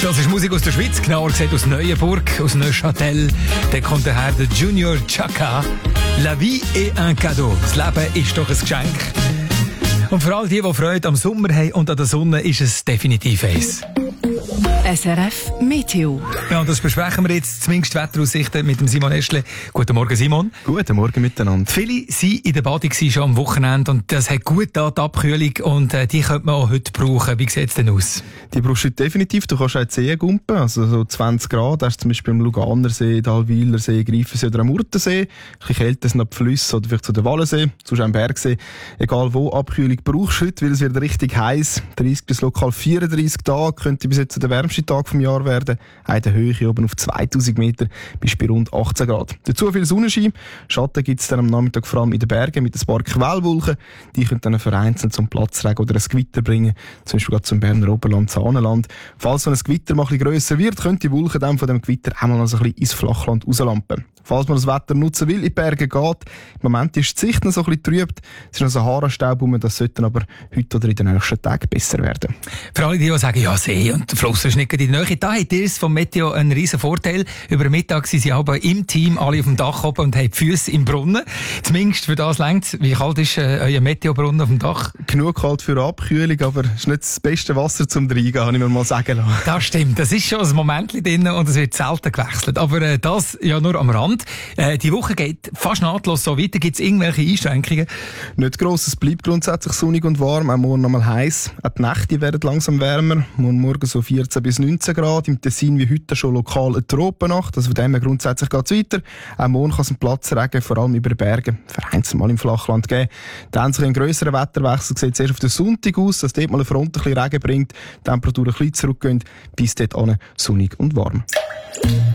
Das ist Musik aus der Schweiz, genauer gesagt aus Neuenburg, aus Neuchâtel. Da kommt daher der Junior Chaka. La vie est un cadeau. Das Leben ist doch ein Geschenk. Und für all die Freude am Sommer haben und an der Sonne, ist es definitiv eins. SRF Meteo. Ja, und das besprechen wir jetzt, zumindest Wetteraussichten mit dem Simon Eschle. Guten Morgen, Simon. Guten Morgen miteinander. Viele waren in der Badung schon am Wochenende und das hat gut da die Abkühlung und die könnte man auch heute brauchen. Wie sieht es denn aus? Die brauchst du definitiv. Du kannst auch die Seen gumpen, also so 20 Grad. Da hast du zum Beispiel am Luganersee, Dalwilersee, Greifensee oder am Urtensee. Ein bisschen kälter sind noch die Flüsse oder vielleicht zu der Wallensee, sonst am Bergsee. Egal wo, Abkühlung brauchst du heute, weil es wird richtig heiß. 30 bis lokal 34 Tage könnte bis jetzt der wärmste Tag vom Jahr werden. In der Höhe oben auf 2000 Meter bist du bei rund 18 Grad. Dazu viel Sonnenschein. Schatten gibt es dann am Nachmittag vor allem in den Bergen mit ein paar Quellwolken. Die können dann vereinzelt zum Platzregen oder ein Gewitter bringen. Zum Beispiel gerade zum Berner Oberland, Saanenland. Falls so ein Gewitter mal ein bisschen grösser wird, können die Wolken dann von dem Gewitter auch mal so ein bisschen ins Flachland rauslampen. Falls man das Wetter nutzen will, in die Berge geht. Im Moment ist die Sicht noch so ein bisschen trübt. Es ist noch Sahara-Staub rum, das sollte aber heute oder in den nächsten Tagen besser werden. Für alle, die sagen, ja, See und der Fluss ist nicht in der Nähe, da hat ihr vom Meteo einen riesen Vorteil. Über den Mittag sind sie aber im Team alle auf dem Dach oben und haben die Füße im Brunnen. Zumindest für das längt's. Wie kalt ist euer Meteobrunnen auf dem Dach? Genug kalt für eine Abkühlung, aber es ist nicht das beste Wasser zum Reingehen, habe ich mir mal sagen lassen. Das stimmt. Das ist schon ein Moment drin und es wird selten gewechselt. Aber das ja nur am Rand. Die Woche geht fast nahtlos so weiter. Gibt es irgendwelche Einschränkungen? Nicht gross. Es bleibt grundsätzlich sonnig und warm. Auch morgen noch mal heiß. Auch die Nächte werden langsam wärmer. Morgen so 14 bis 19 Grad. Im Tessin wie heute schon lokal eine Tropennacht. Also von dem her grundsätzlich geht es weiter. Auch morgen kann es einen Platzregen, vor allem über den Bergen, vereinzelt mal im Flachland geben. Dann sich ein grösserer Wetterwechsel sieht zuerst auf den Sonntag aus, dass dort mal eine Front ein bisschen Regen bringt, die Temperaturen ein bisschen zurückgehen, bis dort sonnig und warm.